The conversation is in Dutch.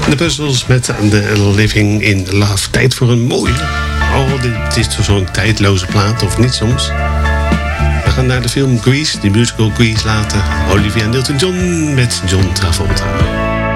De Puzzles met The Living in Love. Tijd voor een mooie. Oh, dit is toch zo'n tijdloze plaat, of niet soms? We gaan naar de film Grease, de musical Grease later. Olivia Newton-John met John Travolta.